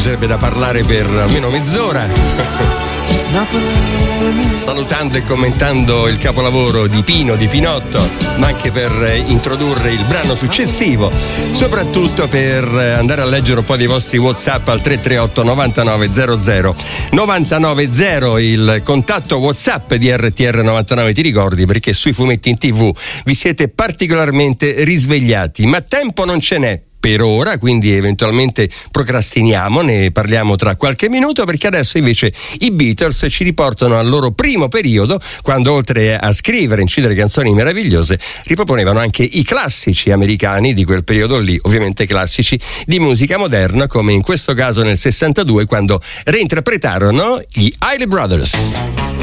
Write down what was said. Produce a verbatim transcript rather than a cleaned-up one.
sarebbe da parlare per almeno mezz'ora. Salutando e commentando il capolavoro di Pino, di Pinotto, ma anche per introdurre il brano successivo, soprattutto per andare a leggere un po' dei vostri WhatsApp al tre tre otto novantanove zero zero novantanove zero, il contatto WhatsApp di R T R novantanove. Ti ricordi, perché sui fumetti in tivù vi siete particolarmente risvegliati, ma tempo non ce n'è per ora, quindi eventualmente procrastiniamo, ne parliamo tra qualche minuto, perché adesso invece i Beatles ci riportano al loro primo periodo, quando oltre a scrivere e incidere canzoni meravigliose riproponevano anche i classici americani di quel periodo lì, ovviamente classici di musica moderna, come in questo caso nel sessantadue, quando reinterpretarono gli Isley Brothers.